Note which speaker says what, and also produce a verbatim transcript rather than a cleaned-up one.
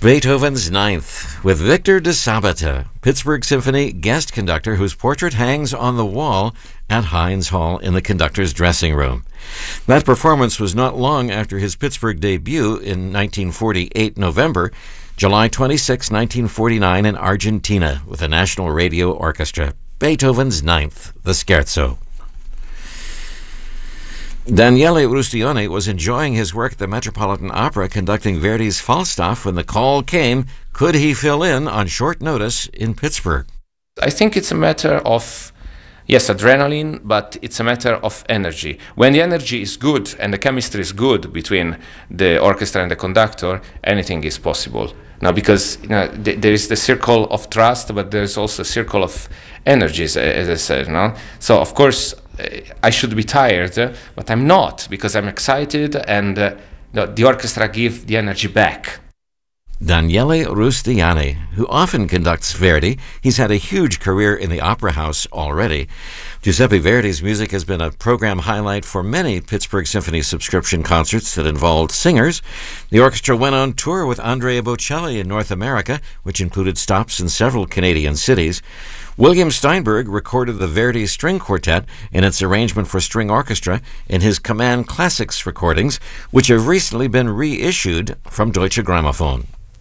Speaker 1: Beethoven's Ninth, with Victor de Sabata, Pittsburgh Symphony guest conductor whose portrait hangs on the wall at Heinz Hall in the conductor's dressing room. That performance was not long after his Pittsburgh debut in nineteen forty-eight November, July twenty-sixth, nineteen forty-nine in Argentina with the National Radio Orchestra. Beethoven's Ninth, the Scherzo. Daniele Rustioni was enjoying his work at the Metropolitan Opera conducting Verdi's Falstaff when the call came, could he fill in on short notice in Pittsburgh?
Speaker 2: I think it's a matter of, yes, adrenaline, but it's a matter of energy. When the energy is good and the chemistry is good between the orchestra and the conductor, anything is possible. Now, because you know, th- there is the circle of trust, but there's also a circle of energies, as I said. No? So, of course, I should be tired, but I'm not, because I'm excited, and uh, the, the orchestra give the energy back.
Speaker 1: Daniele Rustiani, who often conducts Verdi. He's had a huge career in the Opera House already. Giuseppe Verdi's music has been a program highlight for many Pittsburgh Symphony subscription concerts that involved singers. The orchestra went on tour with Andrea Bocelli in North America, which included stops in several Canadian cities. William Steinberg recorded the Verdi String Quartet in its arrangement for string orchestra in his Command Classics recordings, which have recently been reissued from Deutsche Grammophon.